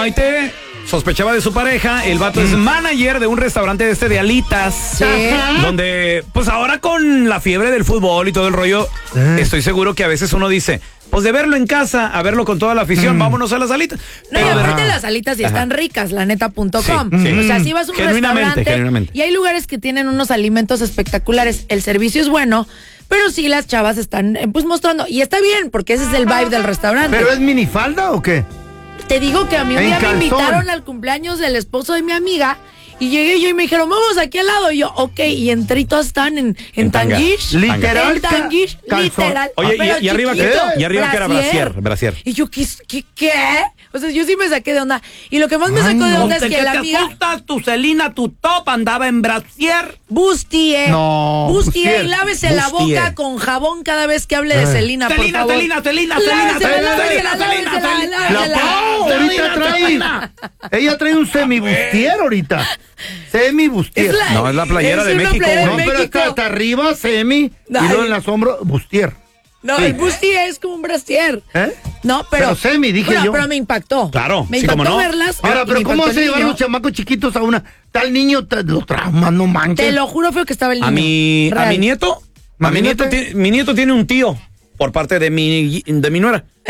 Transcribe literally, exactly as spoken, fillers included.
Maite sospechaba de su pareja. El vato es manager de un restaurante de este de alitas. Sí. Donde, pues ahora con la fiebre del fútbol y todo el rollo, eh. estoy seguro que a veces uno dice, pues de verlo en casa a verlo con toda la afición, mm. vámonos a las alitas. No, y aparte las alitas sí están ricas, la neta punto com. Sí, sí. O sea, si vas a un Genuinamente, restaurante genuinamente. y hay lugares que tienen unos alimentos espectaculares, el servicio es bueno, pero sí las chavas están pues mostrando, y está bien, porque ese es el vibe del restaurante. ¿Pero es minifalda o qué? Te digo que a mí un día me invitaron al cumpleaños del esposo de mi amiga y llegué yo y me dijeron, vamos aquí al lado. Y yo, ok, y entré y todos estaban en, en, en tanguish. Literal. En tanguish, literal. Oye, y, y arriba qué? ¿Y arriba qué era? Brasier, brasier. Y yo, ¿qué, qué, qué? O sea, yo sí me saqué de onda. Y lo que más me sacó Ay, de onda no, es que la amiga... ¿Te asustas? Tu Celina, tu top andaba en brasier. Bustier. No. Bustier. Y lávese Bustier. la boca con jabón cada vez que hable de Celina, por Celina, favor. Celina, Celina, Celina, Celina, Celina, Celina. Ahorita trae... Ella trae un semi-bustier ahorita. Semi-bustier. Es la- No, es la playera es de una México. playera de No, pero México. está hasta arriba, semi, Ay. y luego en las hombros, bustier. No, Sí. el bustier es como un brasier. ¿Eh? No, pero... Pero semi, dije bueno, yo. pero me impactó. Claro, Me sí, impactó cómo no. verlas. Ahora, y pero me ¿cómo impactó hace el llevar niño. los chamacos chiquitos a una... Tal niño, te- lo trauma, no manches. Te lo juro, feo que estaba el niño. A mi, a Real. mi nieto, a mi nieto, Imagínate. ti- mi nieto tiene un tío por parte de mi, de mi nuera.